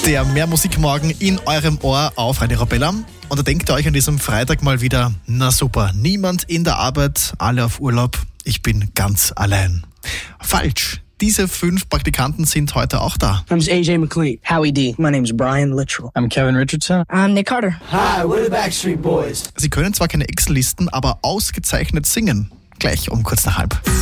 Der Mehr Musikmorgen in eurem Ohr auf Radio Arabella. Und da denkt ihr euch an diesem Freitag mal wieder, na super, niemand in der Arbeit, alle auf Urlaub, ich bin ganz allein. Falsch. Diese 5 Praktikanten sind heute auch da. I'm AJ McLean. Howie D. My name's Brian Littrell. I'm Kevin Richardson. I'm Nick Carter. Hi, we're the Backstreet Boys. Sie können zwar keine Excel-Listen, aber ausgezeichnet singen. Gleich um kurz nach halb.